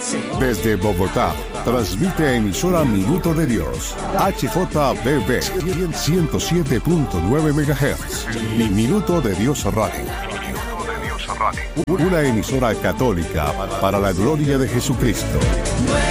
Desde Bogotá, transmite emisora Minuto de Dios, HJBB 107.9 MHz y Minuto de Dios Radio. Una emisora católica para la gloria de Jesucristo.